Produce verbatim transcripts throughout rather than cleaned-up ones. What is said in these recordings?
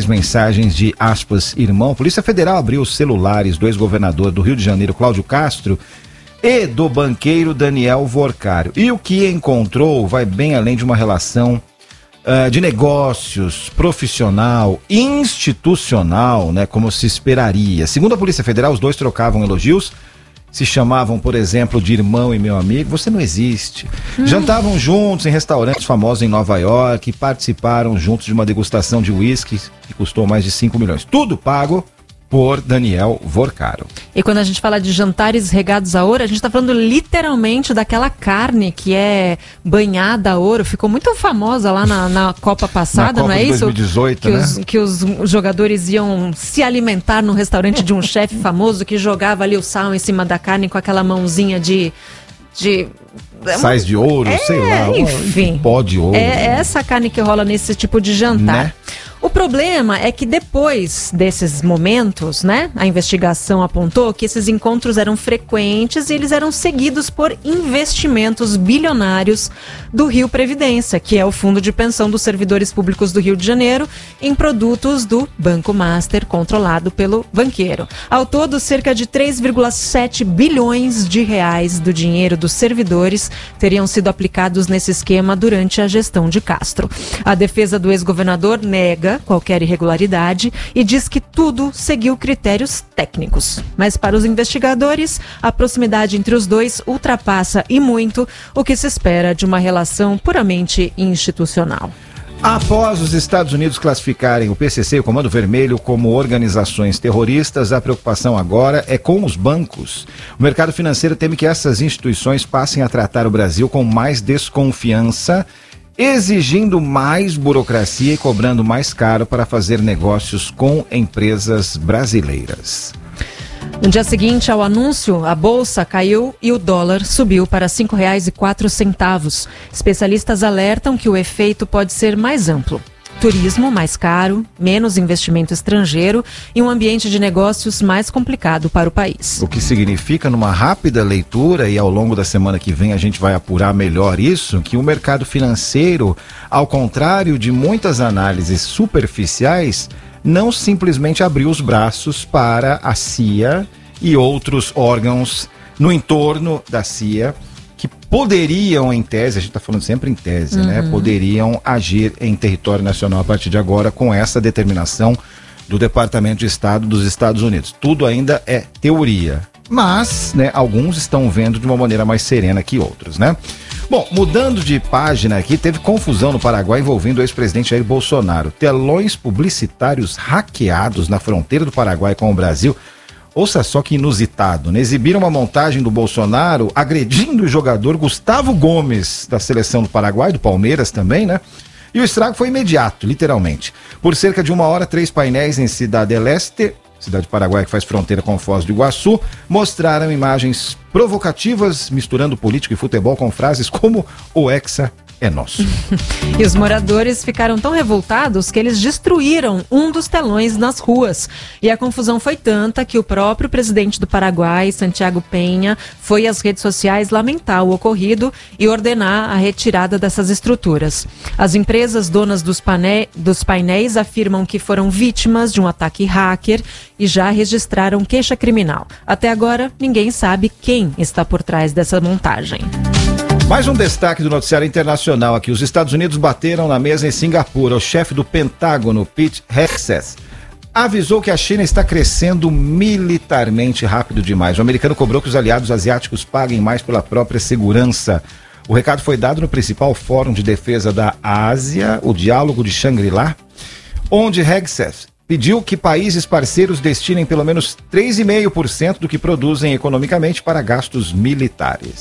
mensagens de aspas, irmão. Polícia Federal abriu os celulares do ex-governador do Rio de Janeiro, Cláudio Castro, e do banqueiro Daniel Vorcário. E o que encontrou vai bem além de uma relação uh, de negócios, profissional, institucional, né, como se esperaria. Segundo a Polícia Federal, os dois trocavam elogios, se chamavam, por exemplo, de irmão e meu amigo. Você não existe. Hum. Jantavam juntos em restaurantes famosos em Nova York e participaram juntos de uma degustação de uísque que custou mais de cinco milhões. Tudo pago por Daniel Vorcário. E quando a gente fala de jantares regados a ouro, a gente está falando literalmente daquela carne que é banhada a ouro. Ficou muito famosa lá na, na Copa passada, na Copa não é isso? dois mil e dezoito, que, né? os, que os jogadores iam se alimentar no restaurante de um chefe famoso que jogava ali o sal em cima da carne com aquela mãozinha de... de sais de ouro, é, sei lá, enfim, pó de ouro. É essa carne que rola nesse tipo de jantar. Né? O problema é que depois desses momentos, né, a investigação apontou que esses encontros eram frequentes e eles eram seguidos por investimentos bilionários do Rio Previdência, que é o fundo de pensão dos servidores públicos do Rio de Janeiro, em produtos do Banco Master, controlado pelo banqueiro. Ao todo, cerca de três vírgula sete bilhões de reais do dinheiro dos servidores teriam sido aplicados nesse esquema durante a gestão de Castro. A defesa do ex-governador nega qualquer irregularidade e diz que tudo seguiu critérios técnicos. Mas para os investigadores, a proximidade entre os dois ultrapassa e muito o que se espera de uma relação puramente institucional. Após os Estados Unidos classificarem o P C C e o Comando Vermelho como organizações terroristas, a preocupação agora é com os bancos. O mercado financeiro teme que essas instituições passem a tratar o Brasil com mais desconfiança, exigindo mais burocracia e cobrando mais caro para fazer negócios com empresas brasileiras. No dia seguinte ao anúncio, a bolsa caiu e o dólar subiu para cinco reais e quatro centavos. Especialistas alertam que o efeito pode ser mais amplo. Turismo mais caro, menos investimento estrangeiro e um ambiente de negócios mais complicado para o país. O que significa, numa rápida leitura, e ao longo da semana que vem a gente vai apurar melhor isso, que o mercado financeiro, ao contrário de muitas análises superficiais, não simplesmente abriu os braços para a C I A e outros órgãos no entorno da C I A que poderiam, em tese, a gente está falando sempre em tese, uhum. né? Poderiam agir em território nacional a partir de agora com essa determinação do Departamento de Estado dos Estados Unidos. Tudo ainda é teoria, mas, né, alguns estão vendo de uma maneira mais serena que outros, né? Bom, mudando de página aqui, teve confusão no Paraguai envolvendo o ex-presidente Jair Bolsonaro. Telões publicitários hackeados na fronteira do Paraguai com o Brasil. Ouça só que inusitado, né? Exibiram uma montagem do Bolsonaro agredindo o jogador Gustavo Gomes, da seleção do Paraguai, do Palmeiras também, né? E o estrago foi imediato, literalmente. Por cerca de uma hora, três painéis em Cidade del Este, cidade paraguaia que faz fronteira com Foz do Iguaçu, mostraram imagens provocativas, misturando político e futebol com frases como o Hexa é nosso. E os moradores ficaram tão revoltados que eles destruíram um dos telões nas ruas. E a confusão foi tanta que o próprio presidente do Paraguai, Santiago Peña, foi às redes sociais lamentar o ocorrido e ordenar a retirada dessas estruturas. As empresas donas dos, pane... dos painéis afirmam que foram vítimas de um ataque hacker e já registraram queixa criminal. Até agora, ninguém sabe quem está por trás dessa montagem. Mais um destaque do noticiário internacional aqui. Os Estados Unidos bateram na mesa em Singapura. O chefe do Pentágono, Pete Hegseth, avisou que a China está crescendo militarmente rápido demais. O americano cobrou que os aliados asiáticos paguem mais pela própria segurança. O recado foi dado no principal fórum de defesa da Ásia, o Diálogo de Shangri-La, onde Hegseth pediu que países parceiros destinem pelo menos três vírgula cinco por cento do que produzem economicamente para gastos militares.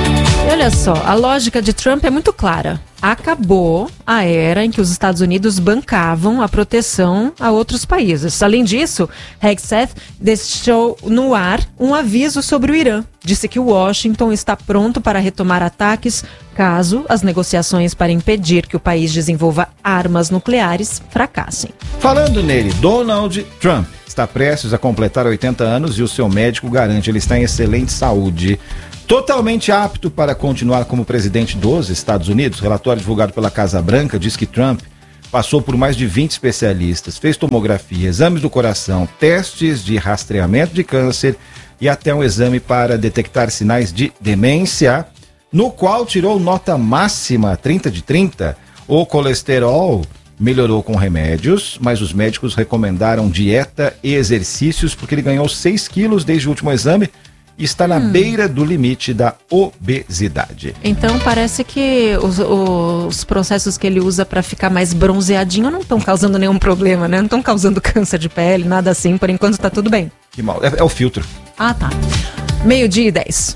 E olha só, a lógica de Trump é muito clara. Acabou a era em que os Estados Unidos bancavam a proteção a outros países. Além disso, Hegseth deixou no ar um aviso sobre o Irã. Disse que Washington está pronto para retomar ataques caso as negociações para impedir que o país desenvolva armas nucleares fracassem. Falando nele, Donald Trump está prestes a completar oitenta anos e o seu médico garante que ele está em excelente saúde. Totalmente apto para continuar como presidente dos Estados Unidos. Relatório divulgado pela Casa Branca diz que Trump passou por mais de vinte especialistas, fez tomografia, exames do coração, testes de rastreamento de câncer e até um exame para detectar sinais de demência, no qual tirou nota máxima, trinta de trinta. O colesterol melhorou com remédios, mas os médicos recomendaram dieta e exercícios porque ele ganhou seis quilos desde o último exame e está na hum. beira do limite da obesidade. Então parece que os, os processos que ele usa para ficar mais bronzeadinho não estão causando nenhum problema, né? Não estão causando câncer de pele, nada assim, por enquanto tá tudo bem. Que mal, é, é o filtro. Ah, tá. Meio-dia e dez.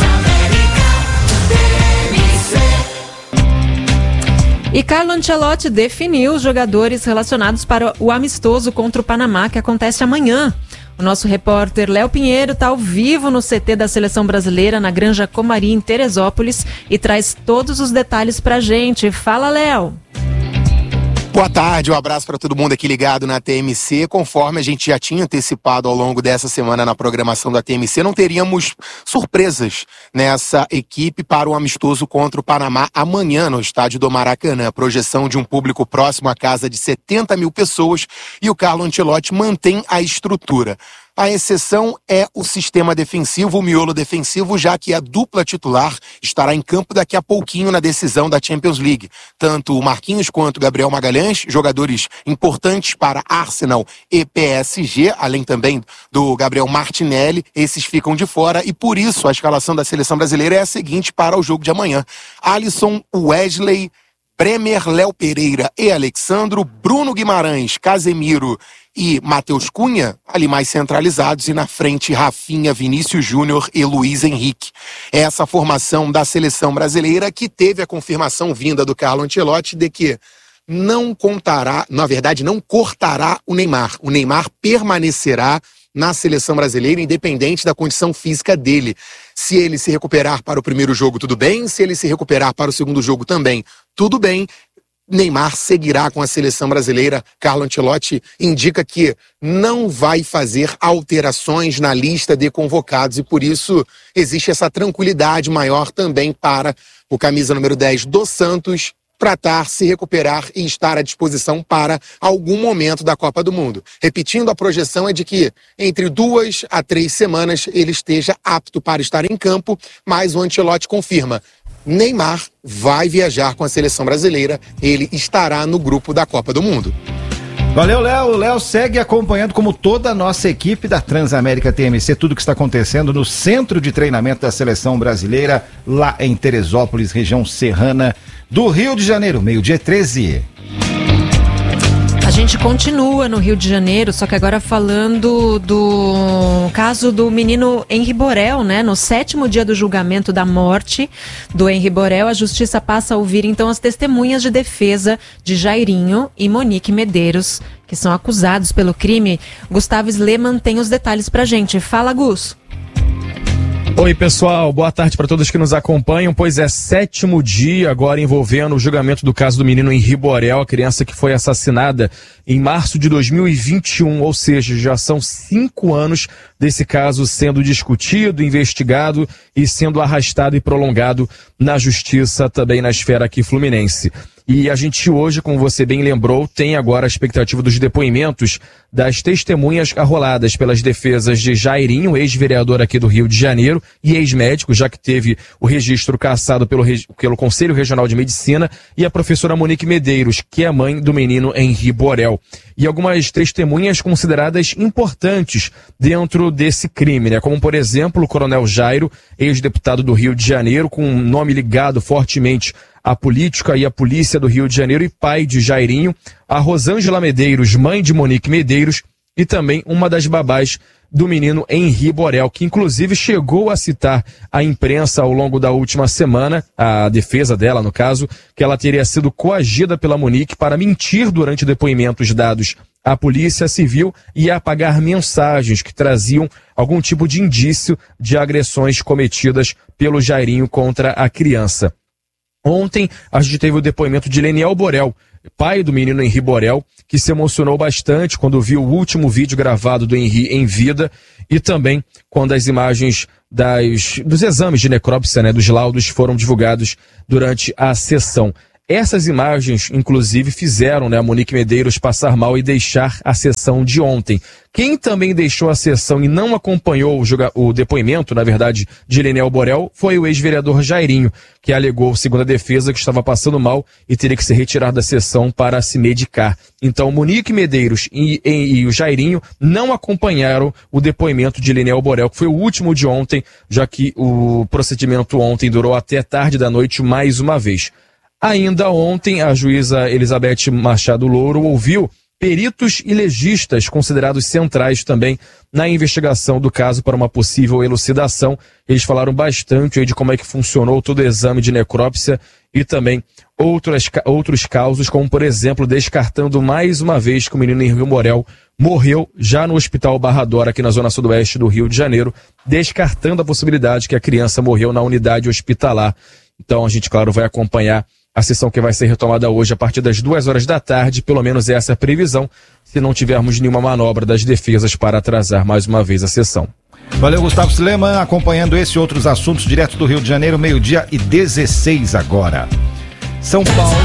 E Carlo Ancelotti definiu os jogadores relacionados para o amistoso contra o Panamá, que acontece amanhã. O nosso repórter Léo Pinheiro está ao vivo no C T da Seleção Brasileira, na Granja Comari, em Teresópolis, e traz todos os detalhes pra gente. Fala, Léo! Boa tarde, um abraço para todo mundo aqui ligado na T M C. Conforme a gente já tinha antecipado ao longo dessa semana na programação da T M C, não teríamos surpresas nessa equipe para o amistoso contra o Panamá amanhã no estádio do Maracanã. Projeção de um público próximo à casa de setenta mil pessoas e o Carlo Ancelotti mantém a estrutura. A exceção é o sistema defensivo, o miolo defensivo, já que a dupla titular estará em campo daqui a pouquinho na decisão da Champions League. Tanto o Marquinhos quanto o Gabriel Magalhães, jogadores importantes para Arsenal e P S G, além também do Gabriel Martinelli, esses ficam de fora e por isso a escalação da seleção brasileira é a seguinte para o jogo de amanhã. Alisson, Wesley, Bremer, Léo Pereira e Alexandro, Bruno Guimarães, Casemiro e Matheus Cunha, ali mais centralizados, e na frente Rafinha, Vinícius Júnior e Luiz Henrique. Essa formação da seleção brasileira que teve a confirmação vinda do Carlo Ancelotti de que não contará, na verdade não cortará o Neymar. O Neymar permanecerá na seleção brasileira, independente da condição física dele. Se ele se recuperar para o primeiro jogo, tudo bem. Se ele se recuperar para o segundo jogo também, tudo bem. Neymar seguirá com a seleção brasileira. Carlo Ancelotti indica que não vai fazer alterações na lista de convocados e por isso existe essa tranquilidade maior também para o camisa número dez do Santos tratar, se recuperar e estar à disposição para algum momento da Copa do Mundo. Repetindo, a projeção é de que entre duas a três semanas ele esteja apto para estar em campo, mas o Ancelotti confirma: Neymar vai viajar com a seleção brasileira, ele estará no grupo da Copa do Mundo. Valeu, Léo. O Léo segue acompanhando, como toda a nossa equipe da Transamérica T M C, tudo que está acontecendo no centro de treinamento da seleção brasileira, lá em Teresópolis, região serrana do Rio de Janeiro, meio-dia treze. A gente continua no Rio de Janeiro, só que agora falando do caso do menino Henri Borel, né? No sétimo dia do julgamento da morte do Henri Borel, a justiça passa a ouvir então as testemunhas de defesa de Jairinho e Monique Medeiros, que são acusados pelo crime. Gustavo Sleman tem os detalhes pra gente. Fala, Gus. Oi, pessoal, boa tarde para todos que nos acompanham. Pois é, sétimo dia agora envolvendo o julgamento do caso do menino Henri Borel, a criança que foi assassinada em março de dois mil e vinte e um, ou seja, já são cinco anos desse caso sendo discutido, investigado e sendo arrastado e prolongado na justiça, também na esfera aqui fluminense. E a gente hoje, como você bem lembrou, tem agora a expectativa dos depoimentos das testemunhas arroladas pelas defesas de Jairinho, ex-vereador aqui do Rio de Janeiro e ex-médico, já que teve o registro cassado pelo, pelo Conselho Regional de Medicina, e a professora Monique Medeiros, que é a mãe do menino Henri Borel. E algumas testemunhas consideradas importantes dentro desse crime, né? Como, por exemplo, o coronel Jairo, ex-deputado do Rio de Janeiro, com um nome ligado fortemente à política e à polícia do Rio de Janeiro e pai de Jairinho, a Rosângela Medeiros, mãe de Monique Medeiros, e também uma das babás do menino Henri Borel, que inclusive chegou a citar à imprensa ao longo da última semana, a defesa dela, no caso, que ela teria sido coagida pela Monique para mentir durante depoimentos dados à Polícia Civil e apagar mensagens que traziam algum tipo de indício de agressões cometidas pelo Jairinho contra a criança. Ontem, a gente teve o depoimento de Leniel Borel, pai do menino Henri Borel, que se emocionou bastante quando viu o último vídeo gravado do Henri em vida e também quando as imagens das, dos exames de necrópsia, né, dos laudos, foram divulgados durante a sessão. Essas imagens, inclusive, fizeram, né, a Monique Medeiros passar mal e deixar a sessão de ontem. Quem também deixou a sessão e não acompanhou o, joga- o depoimento, na verdade, de Leonel Borel, foi o ex-vereador Jairinho, que alegou, segundo a defesa, que estava passando mal e teria que se retirar da sessão para se medicar. Então, Monique Medeiros e, e, e o Jairinho não acompanharam o depoimento de Leonel Borel, que foi o último de ontem, já que o procedimento ontem durou até tarde da noite mais uma vez. Ainda ontem, a juíza Elizabeth Machado Louro ouviu peritos e legistas considerados centrais também na investigação do caso para uma possível elucidação. Eles falaram bastante aí de como é que funcionou todo o exame de necrópsia e também outras, outros causos, como por exemplo, descartando mais uma vez que o menino Henrique Borel morreu já no Hospital Barra D'Or, aqui na zona sudoeste do Rio de Janeiro, descartando a possibilidade que a criança morreu na unidade hospitalar. Então a gente, claro, vai acompanhar a sessão que vai ser retomada hoje a partir das duas horas da tarde, pelo menos essa é a previsão, se não tivermos nenhuma manobra das defesas para atrasar mais uma vez a sessão. Valeu, Gustavo Suleman, acompanhando esse e outros assuntos direto do Rio de Janeiro, meio-dia e dezesseis agora. São Paulo.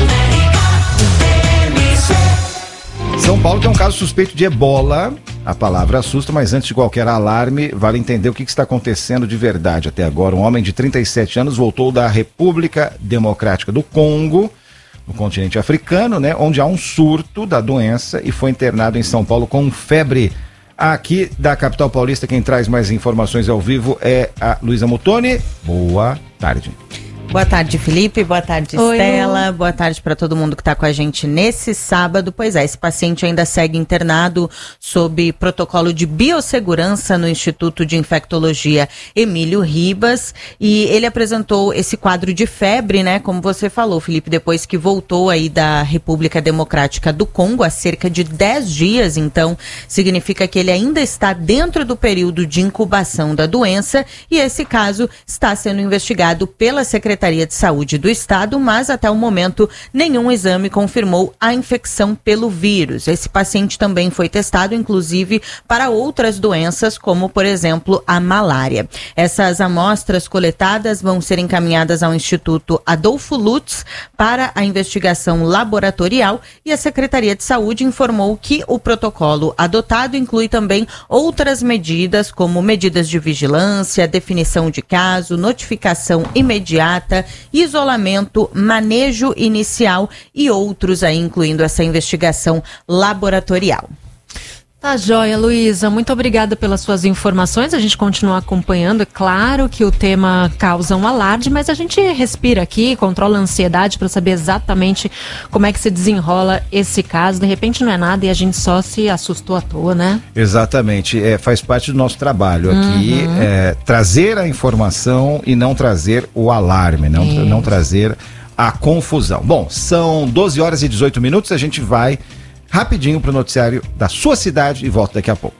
São Paulo tem um caso suspeito de ebola. A palavra assusta, mas antes de qualquer alarme, vale entender o que está acontecendo de verdade até agora. Um homem de trinta e sete anos voltou da República Democrática do Congo, no continente africano, né, onde há um surto da doença e foi internado em São Paulo com febre. Aqui da capital paulista, quem traz mais informações ao vivo é a Luísa Mutoni. Boa tarde. Boa tarde, Felipe. Boa tarde, Oi. Estela. Boa tarde para todo mundo que está com a gente nesse sábado. Pois é, esse paciente ainda segue internado sob protocolo de biossegurança no Instituto de Infectologia Emílio Ribas. E ele apresentou esse quadro de febre, né? Como você falou, Felipe, depois que voltou aí da República Democrática do Congo há cerca de dez dias. Então, significa que ele ainda está dentro do período de incubação da doença. E esse caso está sendo investigado pela Secretaria Secretaria de Saúde do Estado, mas até o momento nenhum exame confirmou a infecção pelo vírus. Esse paciente também foi testado, inclusive, para outras doenças, como, por exemplo, a malária. Essas amostras coletadas vão ser encaminhadas ao Instituto Adolfo Lutz para a investigação laboratorial e a Secretaria de Saúde informou que o protocolo adotado inclui também outras medidas, como medidas de vigilância, definição de caso, notificação imediata, isolamento, manejo inicial e outros aí, incluindo essa investigação laboratorial. Tá joia, Luísa. Muito obrigada pelas suas informações. A gente continua acompanhando. É claro que o tema causa um alarde, mas a gente respira aqui, controla a ansiedade para saber exatamente como é que se desenrola esse caso. De repente não é nada e a gente só se assustou à toa, né? Exatamente. É, faz parte do nosso trabalho aqui, Uhum. é, trazer a informação e não trazer o alarme, não, Isso. não trazer a confusão. Bom, são doze horas e dezoito minutos, a gente vai rapidinho para o noticiário da sua cidade e volta daqui a pouco.